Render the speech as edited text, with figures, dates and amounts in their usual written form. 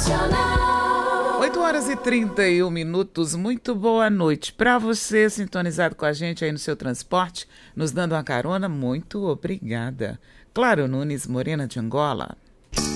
8h31, muito boa noite para você sintonizado com a gente aí no seu transporte, nos dando uma carona, muito obrigada. Claro Nunes, Morena de Angola.